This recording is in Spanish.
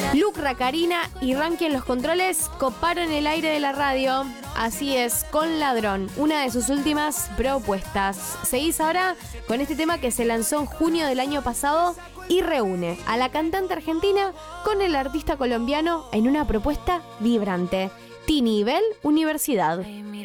Lucra, Karina y Ranky en los controles coparon el aire de la radio. Así es, con Ladrón, una de sus últimas propuestas. Seguís ahora con este tema que se lanzó en junio del año pasado y reúne a la cantante argentina con el artista colombiano en una propuesta vibrante. Tini Bell Universidad.